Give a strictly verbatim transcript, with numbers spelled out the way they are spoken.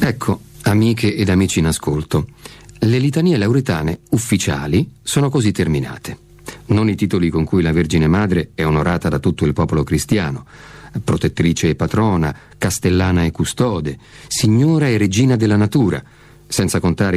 Ecco, amiche ed amici in ascolto, le litanie lauretane ufficiali sono così terminate. Non i titoli con cui la Vergine Madre è onorata da tutto il popolo cristiano: protettrice e patrona, castellana e custode, signora e regina della natura, senza contare